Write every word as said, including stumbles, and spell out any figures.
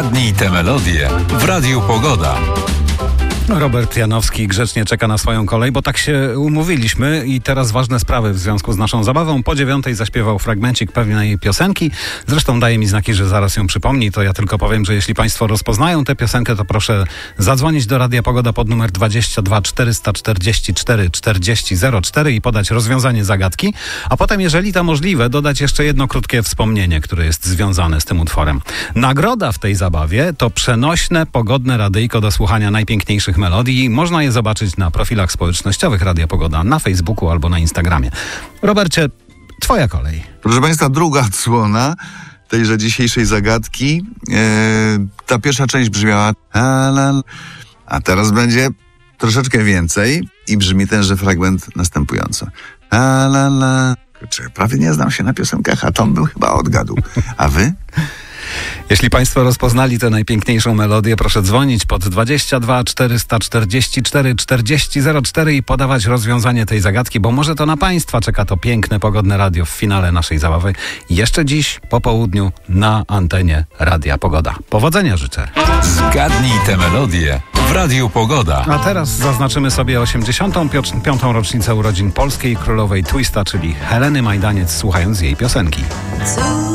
Dni te melodie w Radiu Pogoda. Robert Janowski grzecznie czeka na swoją kolej, bo tak się umówiliśmy i teraz ważne sprawy w związku z naszą zabawą. Po dziewiątej zaśpiewał fragmencik pewnej piosenki. Zresztą daje mi znaki, że zaraz ją przypomni. To ja tylko powiem, że jeśli państwo rozpoznają tę piosenkę, to proszę zadzwonić do Radia Pogoda pod numer dwadzieścia dwa czterysta czterdzieści cztery czterdzieści zero cztery i podać rozwiązanie zagadki, a potem, jeżeli to możliwe, dodać jeszcze jedno krótkie wspomnienie, które jest związane z tym utworem. Nagroda w tej zabawie to przenośne, pogodne radyjko do słuchania najpiękniejszych melodii. Można je zobaczyć na profilach społecznościowych Radia Pogoda, na Facebooku albo na Instagramie. Robercie, twoja kolej. Proszę Państwa, druga odsłona tejże dzisiejszej zagadki. Eee, ta pierwsza część brzmiała a teraz będzie troszeczkę więcej i brzmi tenże fragment następująco. La, la, la. Kurczę, prawie nie znam się na piosenkach, a Tom bym chyba odgadł. A wy? Jeśli państwo rozpoznali tę najpiękniejszą melodię, proszę dzwonić pod dwadzieścia dwa czterysta czterdzieści cztery czterdzieści zero cztery i podawać rozwiązanie tej zagadki, bo może to na państwa czeka to piękne, pogodne radio w finale naszej zabawy. Jeszcze dziś po południu na antenie Radia Pogoda. Powodzenia życzę. Zgadnij te melodie w Radiu Pogoda. A teraz zaznaczymy sobie osiemdziesiątą piątą rocznicę urodzin polskiej królowej Twista, czyli Heleny Majdaniec, słuchając jej piosenki.